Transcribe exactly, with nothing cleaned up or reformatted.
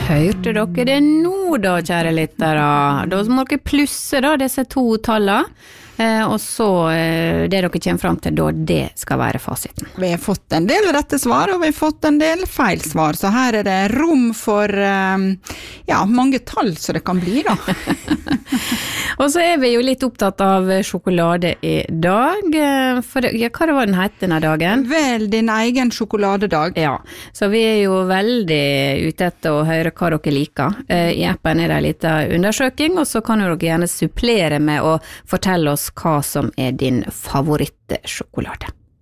Hørte dere det nå da, kjære lyttere? Da må dere plusse da, disse to tallene, eh, og så eh, det dere kommer frem til da, det skal være fasiten. Vi har fått en del rette svar, og vi har fått en del feil svar, så her er det rom for eh, ja, mange tall så det kan bli da. Og så er vi jo litt opptatt av sjokolade i dag, for ja, hva var den het denne dagen? Vel, din egen sjokoladedag. Ja, så vi er jo veldig ute etter å høre hva dere liker. I appen er det en liten undersøking, og så kan dere gjerne supplere med å fortelle oss hva som er din favorittsjokolade.